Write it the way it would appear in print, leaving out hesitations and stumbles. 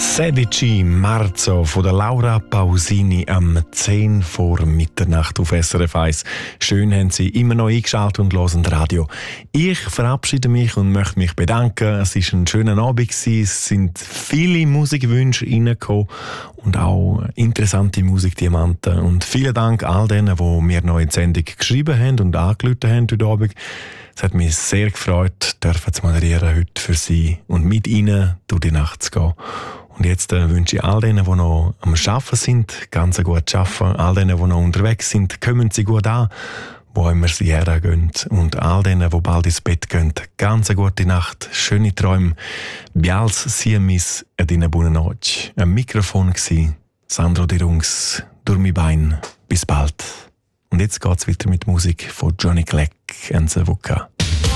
16. Marzo von der Laura Pausini am 10 vor Mitternacht auf SRF 1. Schön haben Sie immer noch eingeschaltet und hören Radio. Ich verabschiede mich und möchte mich bedanken. Es war ein schöner Abend gewesen. Es sind viele Musikwünsche reingekommen und auch interessante Musikdiamanten. Und vielen Dank all denen, die mir noch in die Sendung geschrieben haben und angerufen haben heute Abend. Es hat mich sehr gefreut, dürfen zu moderieren heute für Sie und mit Ihnen durch die Nacht zu gehen. Und jetzt wünsche ich all denen, die noch am Arbeiten sind, ganz gut arbeiten. All denen, die noch unterwegs sind, kommen Sie gut an, wo immer Sie hergehen. Und all denen, die bald ins Bett gehen, ganz eine gute Nacht, schöne Träume. Bials Siemis ed in buona noche. Am Mikrofon war Sandro Di Rungs, durch mein Bein. Bis bald. Und jetzt geht's weiter mit Musik von Johnny Clegg und Savuka.